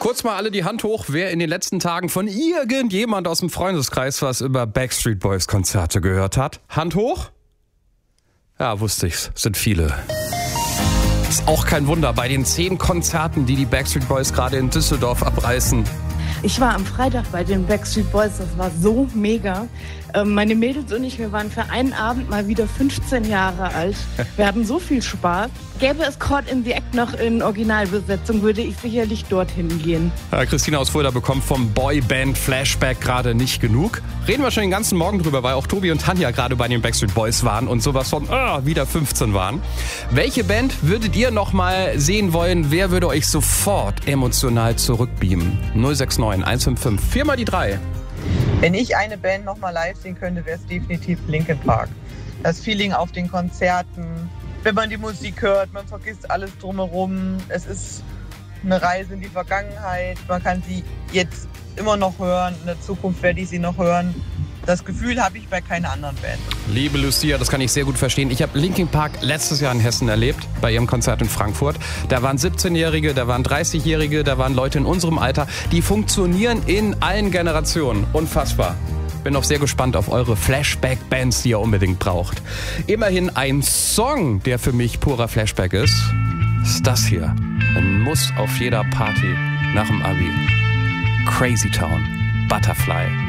Kurz mal alle die Hand hoch, wer in den letzten Tagen von irgendjemand aus dem Freundeskreis was über Backstreet Boys Konzerte gehört hat. Hand hoch? Ja, wusste ich's. Sind viele. Ist auch kein Wunder bei den 10 Konzerten, die Backstreet Boys gerade in Düsseldorf abreißen. Ich war am Freitag bei den Backstreet Boys, das war so mega. Meine Mädels und ich, wir waren für einen Abend mal wieder 15 Jahre alt. Wir hatten so viel Spaß. Gäbe es Caught in the Act noch in Originalbesetzung, würde ich sicherlich dorthin gehen. Christina aus Fulda bekommt vom Boyband Flashback gerade nicht genug. Reden wir schon den ganzen Morgen drüber, weil auch Tobi und Tanja gerade bei den Backstreet Boys waren und sowas von wieder 15 waren. Welche Band würdet ihr noch mal sehen wollen? Wer würde euch sofort emotional zurückbeamen? 069 155 4 mal die 3. Wenn ich eine Band noch mal live sehen könnte, wäre es definitiv Linkin Park. Das Feeling auf den Konzerten, wenn man die Musik hört, man vergisst alles drumherum. Es ist eine Reise in die Vergangenheit. Man kann sie jetzt immer noch hören. In der Zukunft werde ich sie noch hören. Das Gefühl habe ich bei keiner anderen Band. Liebe Lucia, das kann ich sehr gut verstehen. Ich habe Linkin Park letztes Jahr in Hessen erlebt, bei ihrem Konzert in Frankfurt. Da waren 17-Jährige, da waren 30-Jährige, da waren Leute in unserem Alter. Die funktionieren in allen Generationen. Unfassbar. Bin auch sehr gespannt auf eure Flashback-Bands, die ihr unbedingt braucht. Immerhin ein Song, der für mich purer Flashback ist das hier. Ein Muss auf jeder Party nach dem Abi. Crazy Town, Butterfly.